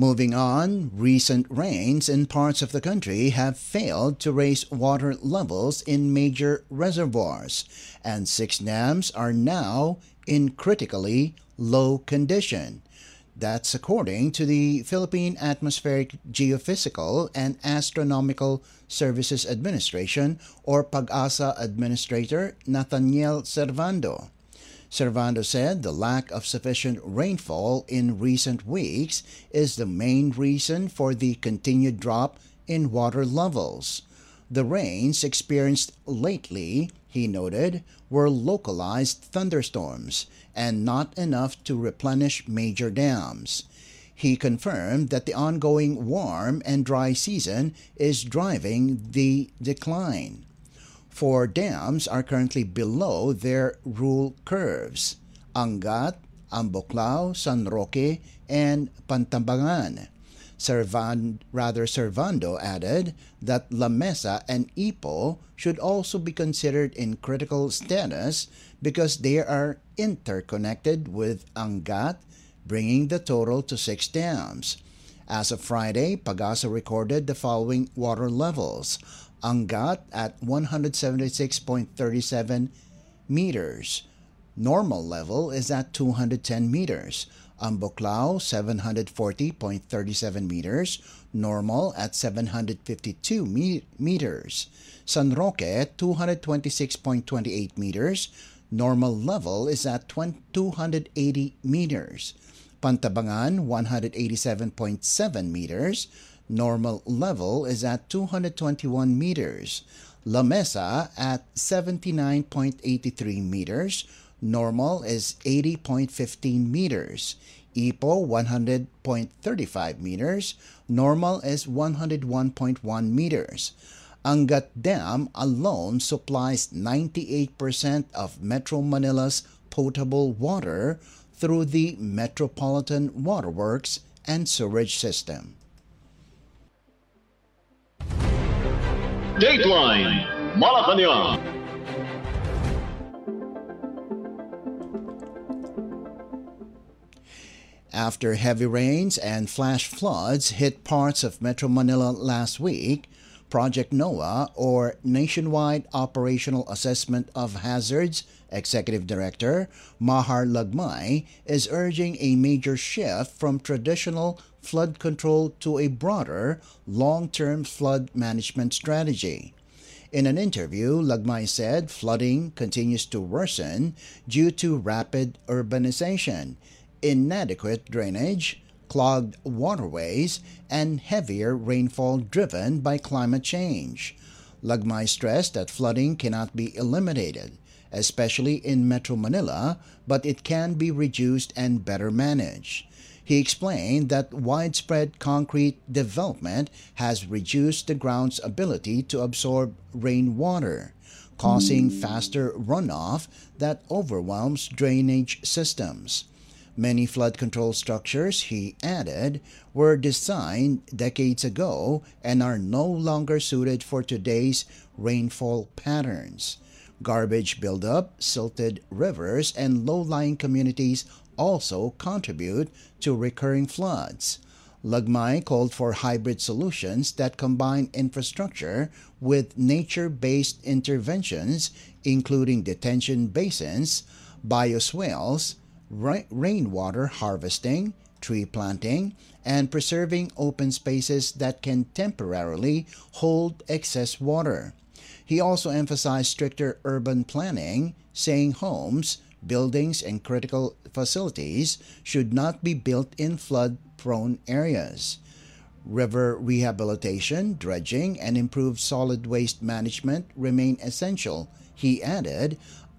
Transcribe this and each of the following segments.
Moving on, recent rains in parts of the country have failed to raise water levels in major reservoirs, and 6 dams are now in critically low condition. That's according to the Philippine Atmospheric Geophysical and Astronomical Services Administration or PAGASA Administrator Nathaniel Servando. Servando said the lack of sufficient rainfall in recent weeks is the main reason for the continued drop in water levels. The rains experienced lately, he noted, were localized thunderstorms and not enough to replenish major dams. He confirmed that the ongoing warm and dry season is driving the decline. 4 dams are currently below their rule curves: Angat, Ambuclao, San Roque, and Pantambangan. Servando added that La Mesa and Ipo should also be considered in critical status because they are interconnected with Angat, bringing the total to 6 dams. As of Friday, Pagasa recorded the following water levels: Angat at 176.37 meters. Normal level is at 210 meters. Ambuclao 740.37 meters. Normal at 752 meters. San Roque 226.28 meters. Normal level is at 280 meters. Pantabangan 187.7 meters. Normal level is at 221 meters. La Mesa at 79.83 meters. Normal is 80.15 meters. Ipo 100.35 meters. Normal is 101.1 meters. Angat Dam alone supplies 98% of Metro Manila's potable water through the Metropolitan Waterworks and Sewerage System. Dateline Malacanang. After heavy rains and flash floods hit parts of Metro Manila last week, Project NOAA, or Nationwide Operational Assessment of Hazards Executive Director Mahar Lagmay, is urging a major shift from traditional flood control to a broader, long-term flood management strategy. In an interview, Lagmay said flooding continues to worsen due to rapid urbanization, inadequate drainage, clogged waterways, and heavier rainfall driven by climate change. Lagmay stressed that flooding cannot be eliminated, especially in Metro Manila, but it can be reduced and better managed. He explained that widespread concrete development has reduced the ground's ability to absorb rainwater, causing faster runoff that overwhelms drainage systems. Many flood control structures, he added, were designed decades ago and are no longer suited for today's rainfall patterns. Garbage buildup, silted rivers, and low-lying communities also contribute to recurring floods. Lagmay called for hybrid solutions that combine infrastructure with nature-based interventions, including detention basins, bioswales, rainwater harvesting, tree planting, and preserving open spaces that can temporarily hold excess water. He also emphasized stricter urban planning, saying homes, buildings, and critical facilities should not be built in flood-prone areas. River rehabilitation, dredging, and improved solid waste management remain essential, he added,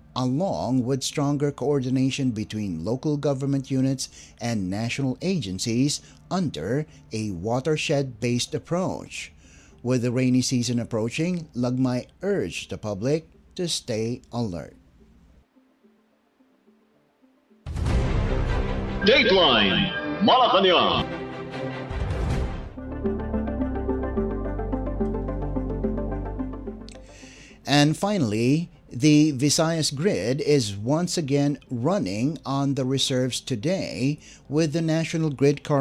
along with stronger coordination between local government units and national agencies under a watershed-based approach. With the rainy season approaching, Lagmay urged the public to stay alert. Dateline Malacanang. And finally, the Visayas grid is once again running on the reserves today, with the National Grid